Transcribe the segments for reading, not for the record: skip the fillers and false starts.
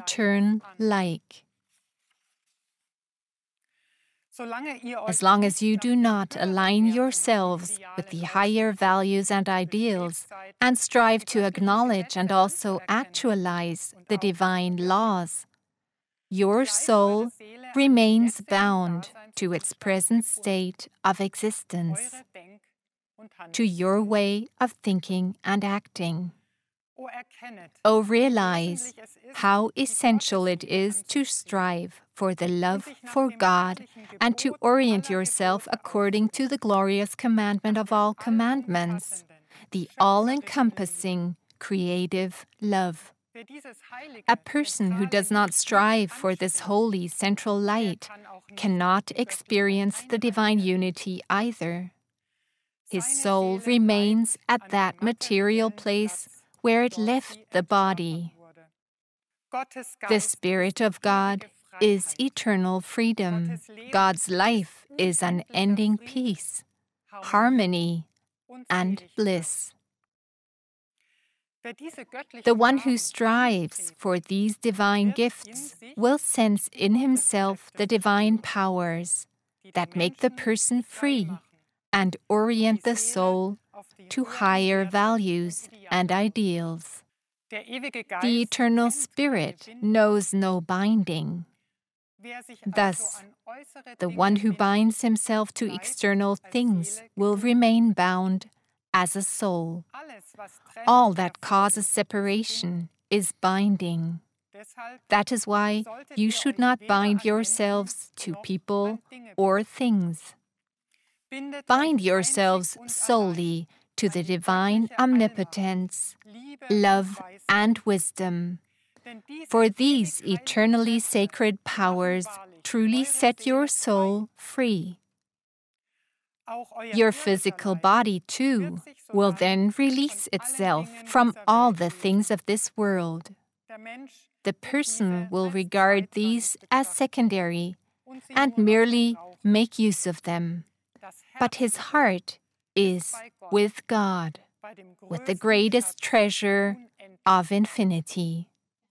return like. As long as you do not align yourselves with the higher values and ideals, and strive to acknowledge and also actualize the divine laws, your soul remains bound to its present state of existence, to your way of thinking and acting. Oh, realize how essential it is to strive for the love for God and to orient yourself according to the glorious commandment of all commandments, the all-encompassing creative love. A person who does not strive for this holy central light cannot experience the divine unity either. His soul remains at that material place where it left the body. The Spirit of God is eternal freedom. God's life is unending peace, harmony, and bliss. The one who strives for these divine gifts will sense in himself the divine powers that make the person free and orient the soul to higher values and ideals. The eternal Spirit knows no binding. Thus, the one who binds himself to external things will remain bound as a soul. All that causes separation is binding. That is why you should not bind yourselves to people or things. Bind yourselves solely to the divine omnipotence, love, and wisdom. For these eternally sacred powers truly set your soul free. Your physical body, too, will then release itself from all the things of this world. The person will regard these as secondary and merely make use of them. But his heart is with God, with the greatest treasure of infinity.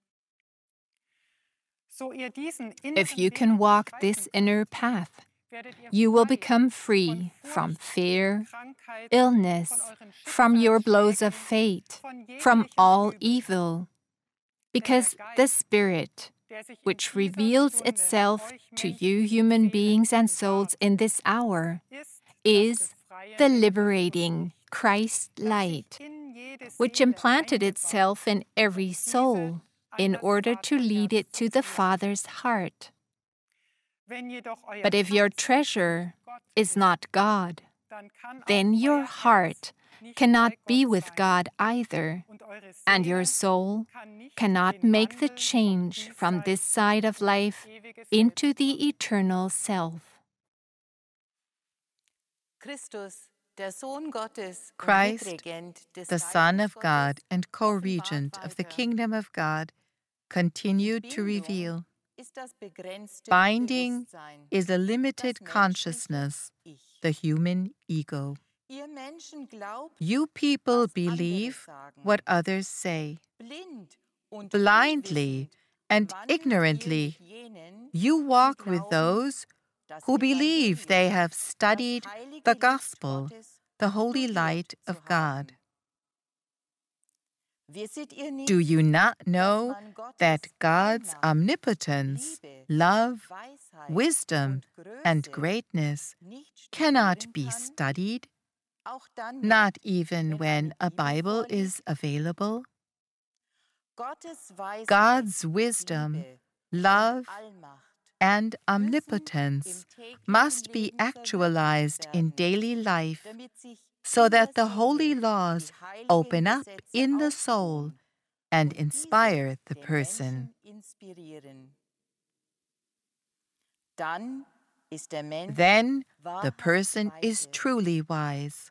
If you can walk this inner path, you will become free from fear, illness, from your blows of fate, from all evil, because the Spirit, which reveals itself to you human beings and souls in this hour, is the liberating Christ light, which implanted itself in every soul in order to lead it to the Father's heart. But if your treasure is not God, then your heart cannot be with God either, and your soul cannot make the change from this side of life into the eternal self. Christ, the Son of God and co-regent of the kingdom of God, continued to reveal, binding is a limited consciousness, the human ego. You people believe what others say. Blindly and ignorantly, you walk with those who believe they have studied the gospel, the holy light of God. Do you not know that God's omnipotence, love, wisdom, and greatness cannot be studied, not even when a Bible is available? God's wisdom, love, and omnipotence must be actualized in daily life so that the holy laws open up in the soul and inspire the person. Then the person is truly wise.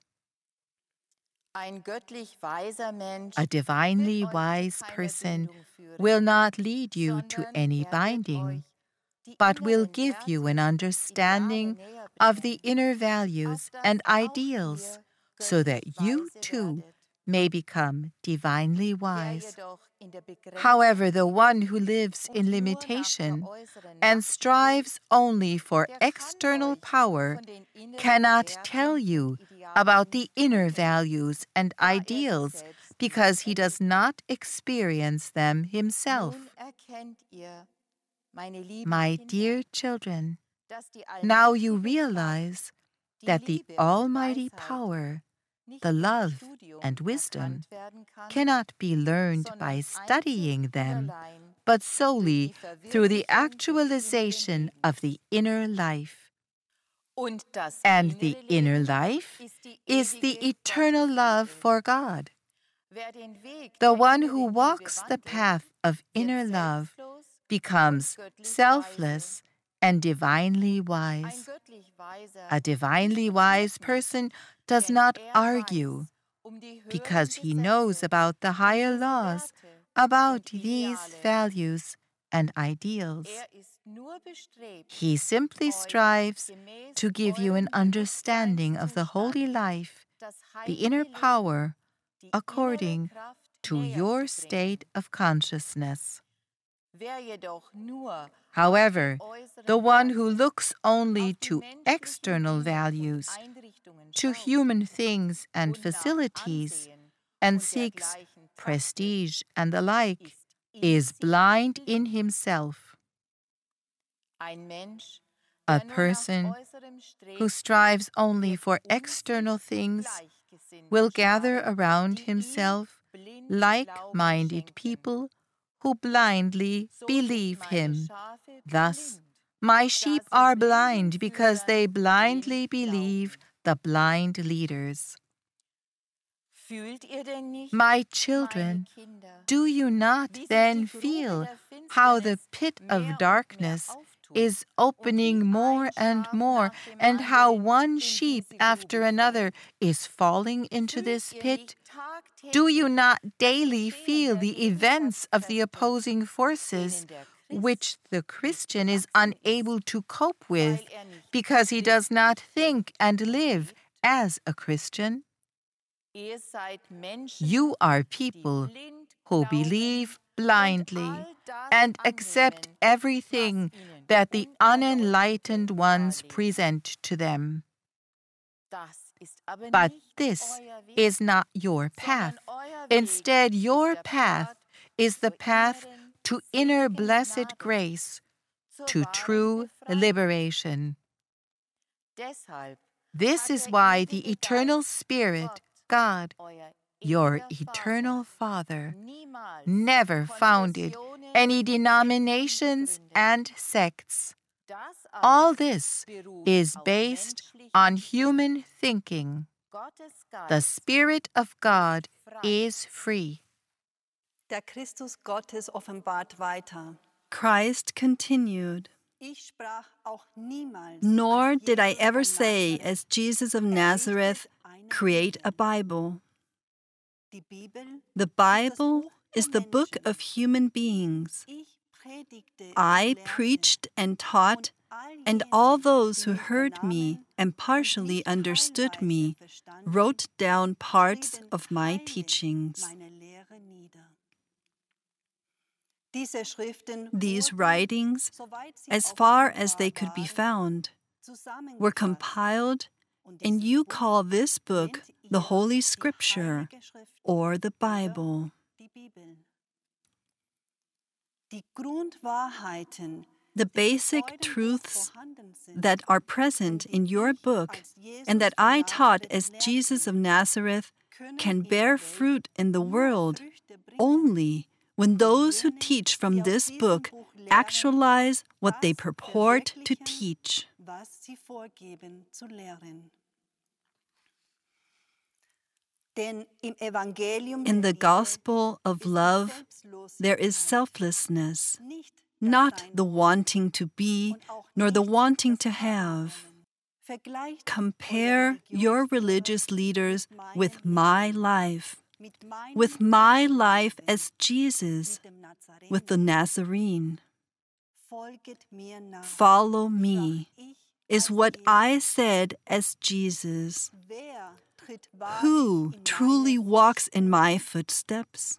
A divinely wise person will not lead you to any binding, but will give you an understanding of the inner values and ideals so that you too may become divinely wise. However, the one who lives in limitation and strives only for external power cannot tell you about the inner values and ideals because he does not experience them himself. My dear children, now you realize that the almighty power, the love and wisdom, cannot be learned by studying them, but solely through the actualization of the inner life. And the inner life is the eternal love for God. The one who walks the path of inner love becomes selfless and divinely wise. A divinely wise person does not argue because he knows about the higher laws, about these values and ideals. He simply strives to give you an understanding of the holy life, the inner power, according to your state of consciousness. However, the one who looks only to external values, to human things and facilities, and seeks prestige and the like, is blind in himself. A person who strives only for external things will gather around himself like-minded people who blindly believe him. Thus, my sheep are blind because they blindly believe the blind leaders. My children, do you not then feel how the pit of darkness is opening more and more, and how one sheep after another is falling into this pit? Do you not daily feel the events of the opposing forces, which the Christian is unable to cope with because he does not think and live as a Christian? You are people who believe blindly and accept everything that the unenlightened ones present to them. But this is not your path. Instead, your path is the path to inner blessed grace, to true liberation. This is why the eternal Spirit, God, your eternal Father, never founded any denominations and sects. All this is based on human thinking. The Spirit of God is free. Der Christus Gottes offenbart weiter. Christ continued, "Nor did I ever say, as Jesus of Nazareth, create a Bible. The Bible is the book of human beings. I preached and taught, and all those who heard me and partially understood me wrote down parts of my teachings. These writings, as far as they could be found, were compiled, and you call this book the Holy Scripture, or the Bible. The basic truths that are present in your book and that I taught as Jesus of Nazareth can bear fruit in the world only when those who teach from this book actualize what they purport to teach. In the gospel of love, there is selflessness, not the wanting to be, nor the wanting to have. Compare your religious leaders with my life as Jesus, with the Nazarene. Follow me, is what I said as Jesus. Who truly walks in my footsteps?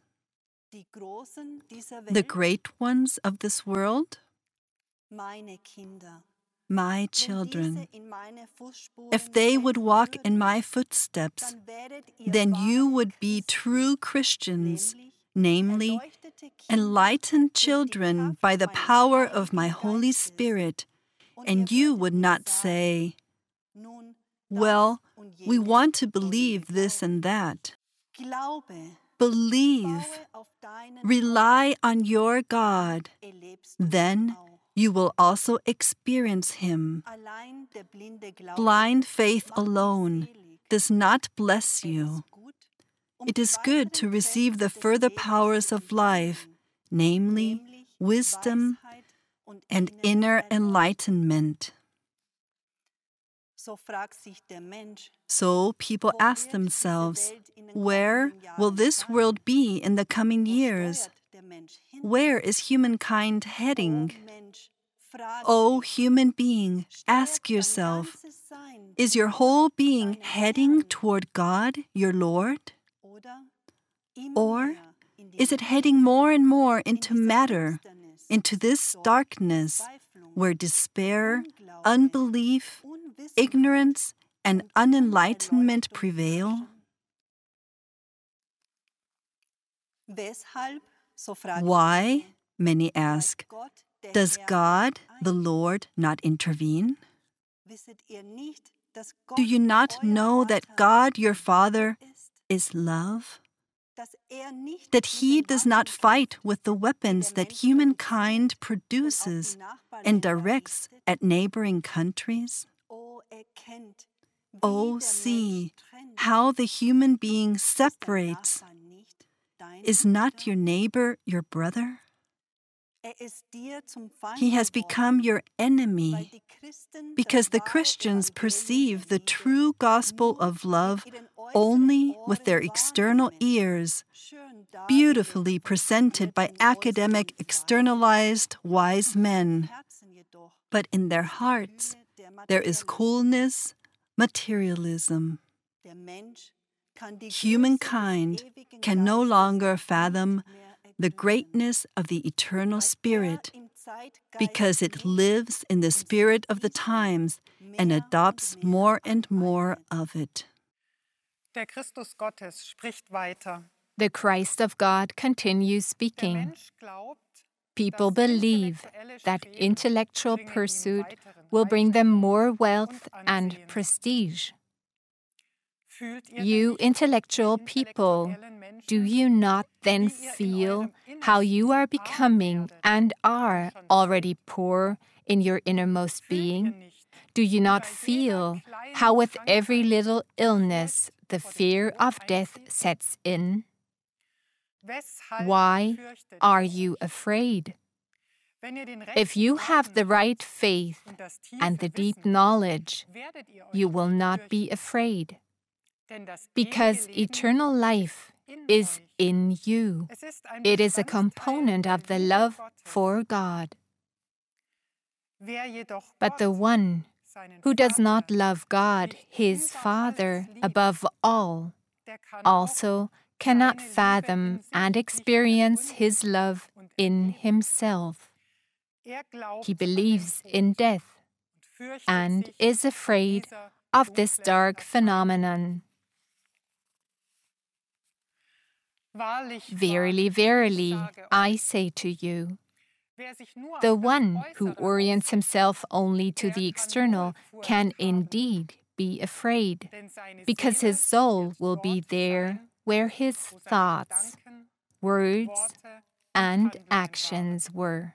The great ones of this world? My children. If they would walk in my footsteps, then you would be true Christians, namely, enlightened children by the power of my Holy Spirit, and you would not say, well, we want to believe this and that. Believe. Rely on your God. Then you will also experience Him. Blind faith alone does not bless you. It is good to receive the further powers of life, namely, wisdom and inner enlightenment. So people ask themselves, where will this world be in the coming years? Where is humankind heading? O human being, ask yourself, is your whole being heading toward God, your Lord? Or is it heading more and more into matter, into this darkness, where despair, unbelief, ignorance, and unenlightenment prevail? Why, many ask, does God, the Lord, not intervene? Do you not know that God, your Father, is love? That He does not fight with the weapons that humankind produces and directs at neighboring countries? Oh, see how the human being separates. Is not your neighbor your brother? He has become your enemy because the Christians perceive the true gospel of love only with their external ears, beautifully presented by academic, externalized, wise men. But in their hearts, there is coolness, materialism. Humankind can no longer fathom the greatness of the eternal Spirit because it lives in the spirit of the times and adopts more and more of it. Der Christus Gottes spricht weiter. The Christ of God continues speaking. People believe that intellectual pursuit will bring them more wealth and prestige. You intellectual people, do you not then feel how you are becoming and are already poor in your innermost being? Do you not feel how with every little illness the fear of death sets in? Why are you afraid? If you have the right faith and the deep knowledge, you will not be afraid, because eternal life is in you. It is a component of the love for God. But the one who does not love God, his Father, above all, also cannot fathom and experience His love in himself. He believes in death and is afraid of this dark phenomenon. Verily, verily, I say to you, the one who orients himself only to the external can indeed be afraid, because his soul will be there where his thoughts, words, and actions were.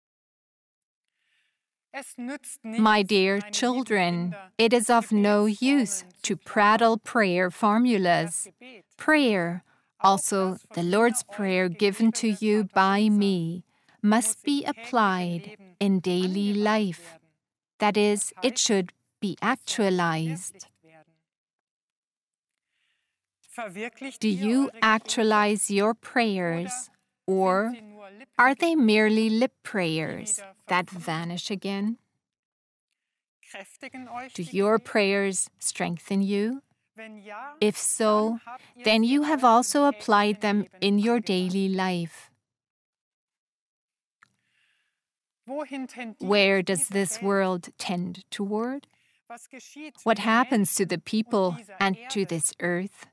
My dear children, it is of no use to prattle prayer formulas. Prayer, also the Lord's Prayer given to you by me, must be applied in daily life. That is, it should be actualized. Do you actualize your prayers, or are they merely lip prayers that vanish again? Do your prayers strengthen you? If so, then you have also applied them in your daily life. Where does this world tend toward? What happens to the people and to this earth?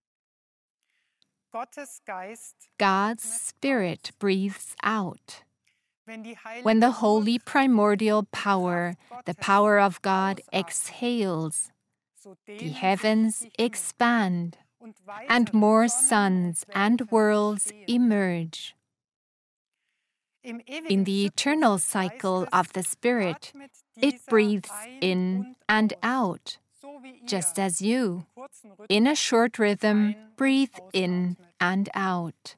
God's Spirit breathes out. When the holy primordial power, the power of God, exhales, the heavens expand, and more suns and worlds emerge. In the eternal cycle of the Spirit, it breathes in and out, just as you, in a short rhythm, breathe in and out.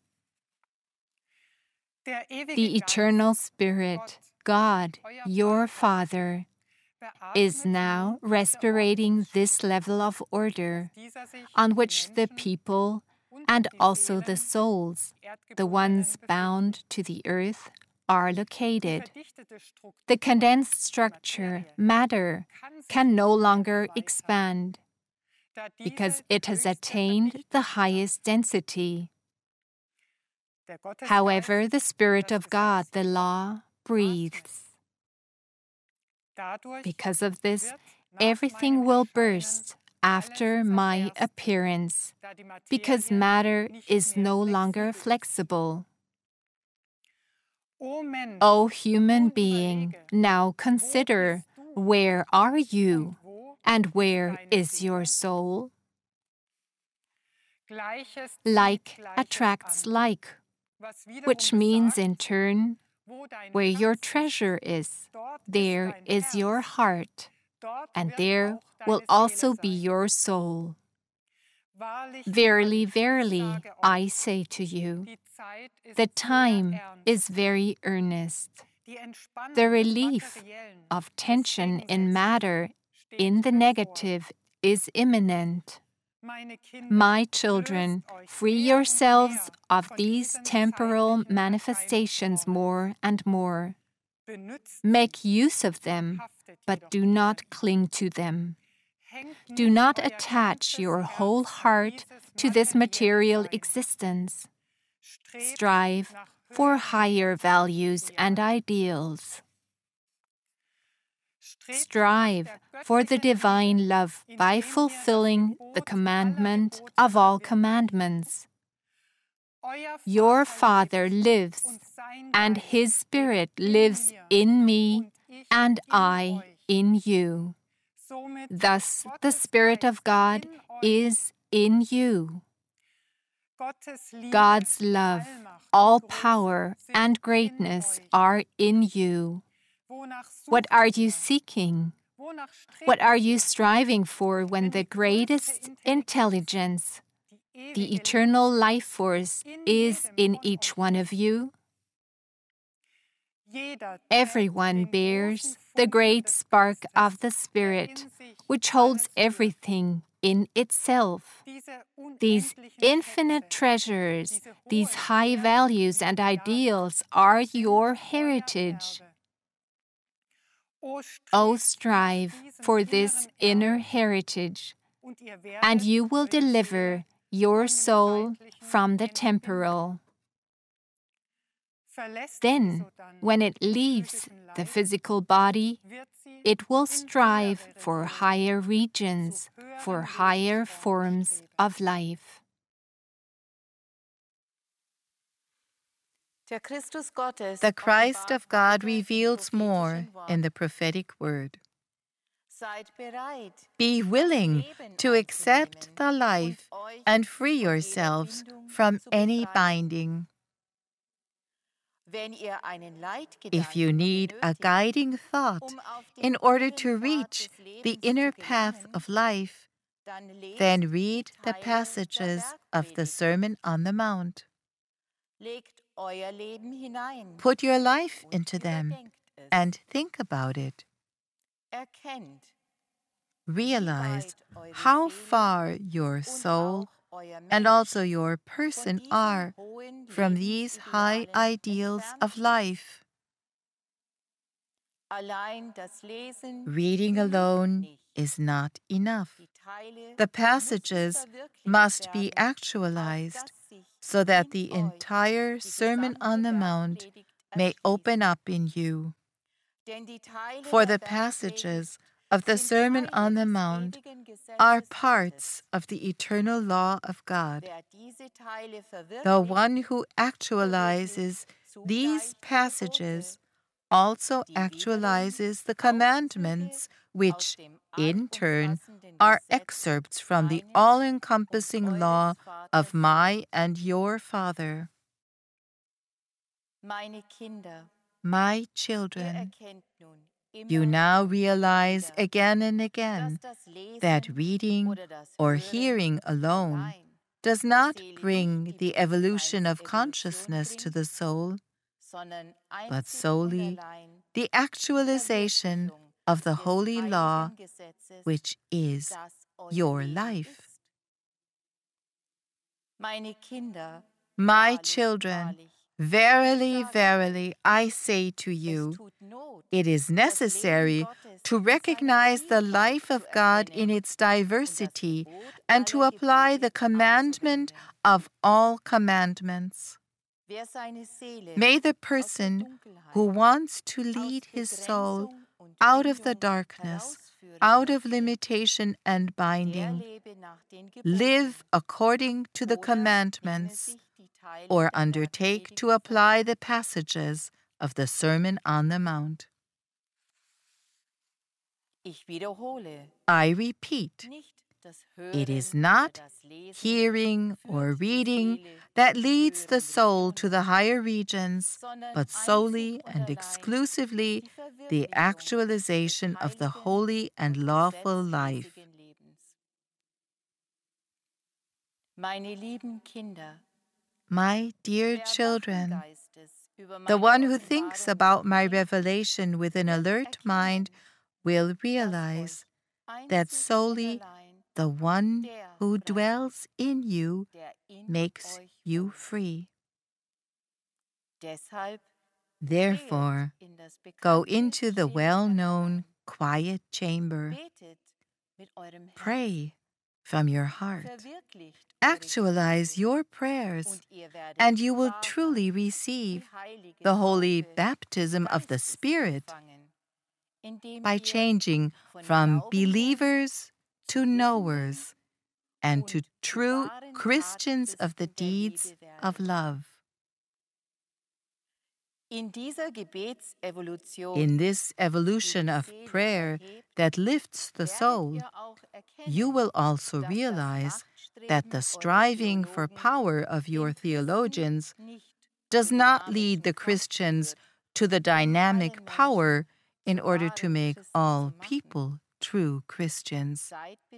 The eternal Spirit, God, your Father, is now respirating this level of order on which the people and also the souls, the ones bound to the earth, are located. The condensed structure, matter, can no longer expand because it has attained the highest density. However, the Spirit of God, the law, breathes. Because of this, everything will burst after my appearance, because matter is no longer flexible. O human being, now consider, where are you, and where is your soul? Like attracts like, which means in turn, where your treasure is, there is your heart, and there will also be your soul. Verily, verily, I say to you, the time is very earnest. The relief of tension in matter, in the negative, is imminent. My children, free yourselves of these temporal manifestations more and more. Make use of them, but do not cling to them. Do not attach your whole heart to this material existence. Strive for higher values and ideals. Strive for the divine love by fulfilling the commandment of all commandments. Your Father lives, and His Spirit lives in me, and I in you. Thus, the Spirit of God is in you. God's love, all power, and greatness are in you. What are you seeking? What are you striving for when the greatest intelligence, the eternal life force, is in each one of you? Everyone bears the great spark of the Spirit, which holds everything in itself. These infinite treasures, these high values and ideals are your heritage. O strive for this inner heritage, and you will deliver your soul from the temporal. Then, when it leaves the physical body, it will strive for higher regions, for higher forms of life. The Christ of God reveals more in the prophetic word. Be willing to accept the life and free yourselves from any binding. If you need a guiding thought in order to reach the inner path of life, then read the passages of the Sermon on the Mount. Put your life into them and think about it. Realize how far your soul and also your person are from these high ideals of life. Reading alone is not enough. The passages must be actualized so that the entire Sermon on the Mount may open up in you. For the passages of the Sermon on the Mount are parts of the eternal law of God. The one who actualizes these passages also actualizes the commandments, which, in turn, are excerpts from the all-encompassing law of my and your Father. My children, you now realize again and again that reading or hearing alone does not bring the evolution of consciousness to the soul, but solely the actualization of the holy law, which is your life. My children, verily, verily, I say to you, it is necessary to recognize the life of God in its diversity and to apply the commandment of all commandments. May the person who wants to lead his soul out of the darkness, out of limitation and binding, live according to the commandments, or undertake to apply the passages of the Sermon on the Mount. I repeat, it is not hearing or reading that leads the soul to the higher regions, but solely and exclusively the actualization of the holy and lawful life. My dear children, the one who thinks about my revelation with an alert mind will realize that solely the one who dwells in you makes you free. Therefore, go into the well-known quiet chamber. Pray from your heart. Actualize your prayers, and you will truly receive the holy baptism of the Spirit by changing from believers to knowers and to true Christians of the deeds of love. In this evolution of prayer that lifts the soul, you will also realize that the striving for power of your theologians does not lead the Christians to the dynamic power in order to make all people true Christians.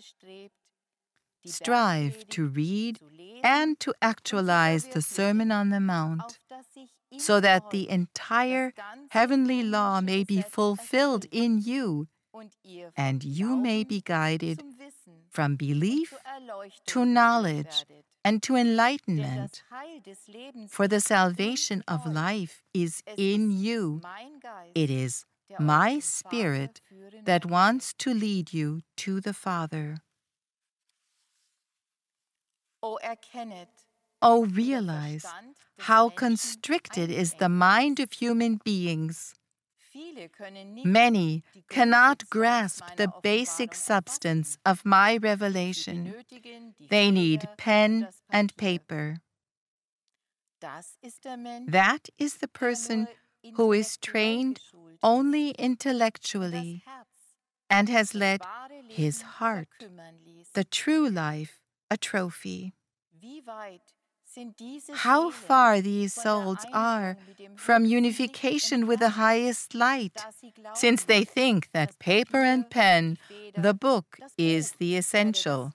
Strive to read and to actualize the Sermon on the Mount, so that the entire heavenly law may be fulfilled in you, and you may be guided from belief to knowledge and to enlightenment. For the salvation of life is in you. It is my Spirit that wants to lead you to the Father. Oh, realize how constricted is the mind of human beings. Many cannot grasp the basic substance of my revelation. They need pen and paper. That is the person who is trained only intellectually and has let his heart, the true life, a trophy. How far these souls are from unification with the highest light, since they think that paper and pen, the book, is the essential.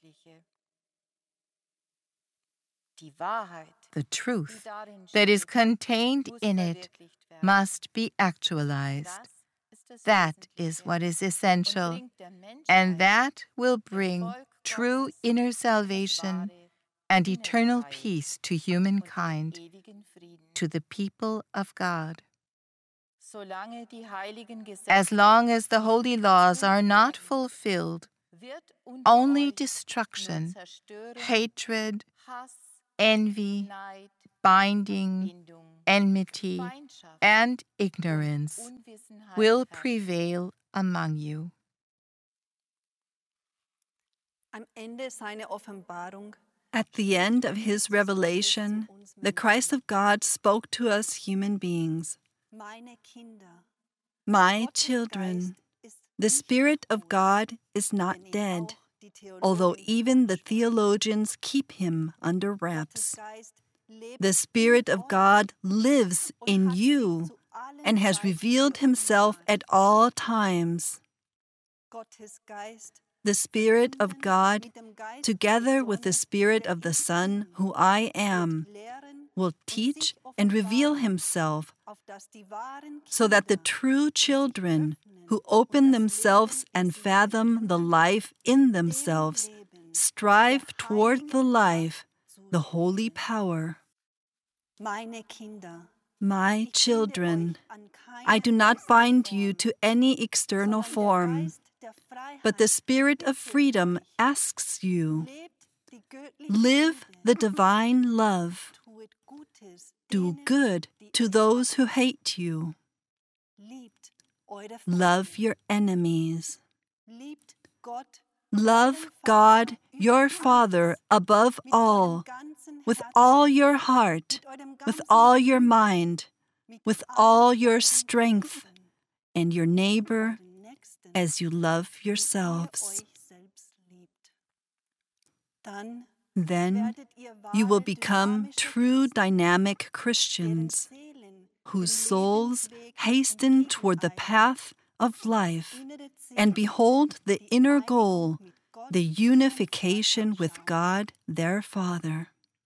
The truth that is contained in it must be actualized. That is what is essential, and that will bring true inner salvation and eternal peace to humankind, to the people of God. As long as the holy laws are not fulfilled, only destruction, hatred, envy, binding, enmity, and ignorance will prevail among you. At the end of his revelation, the Christ of God spoke to us human beings. My children, the Spirit of God is not dead, although even the theologians keep him under wraps. The Spirit of God lives in you and has revealed himself at all times. The Spirit of God, together with the Spirit of the Son, who I am, will teach and reveal himself, so that the true children who open themselves and fathom the life in themselves strive toward the life, the holy power. My children, I do not bind you to any external form, but the Spirit of freedom asks you, live the divine love. Do good to those who hate you. Love your enemies. Love God, your Father, above all, with all your heart, with all your mind, with all your strength, and your neighbor as you love yourselves. Then you will become true dynamic Christians whose souls hasten toward the path of life and behold the inner goal, the unification with God, their Father.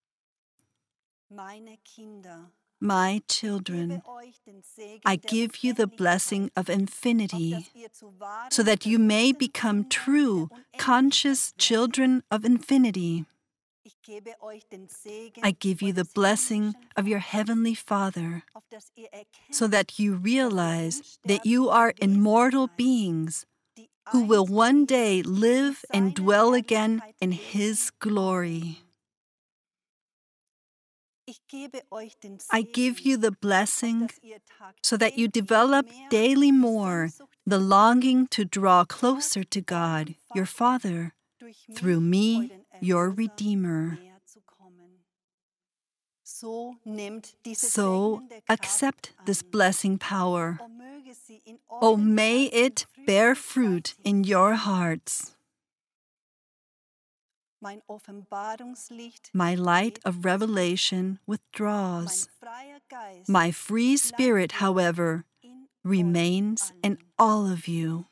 My children, I give you the blessing of infinity, so that you may become true, conscious children of infinity. I give you the blessing of your Heavenly Father, so that you realize that you are immortal beings who will one day live and dwell again in His glory. I give you the blessing so that you develop daily more the longing to draw closer to God, your Father, through me, your Redeemer. So accept this blessing power. Oh, may it bear fruit in your hearts. My light of revelation withdraws. My free spirit, however, remains in all of you.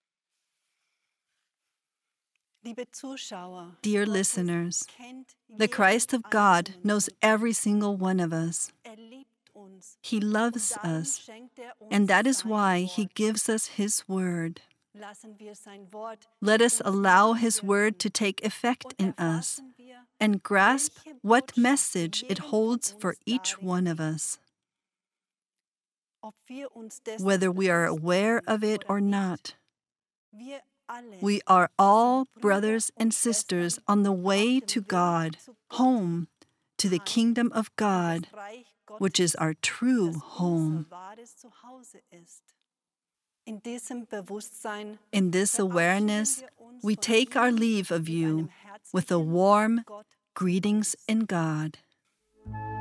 Dear listeners, the Christ of God knows every single one of us. He loves us, and that is why He gives us His word. Let us allow His word to take effect in us and grasp what message it holds for each one of us. Whether we are aware of it or not, we are all brothers and sisters on the way to God, home, to the kingdom of God, which is our true home. In this awareness, we take our leave of you with a warm greetings in God.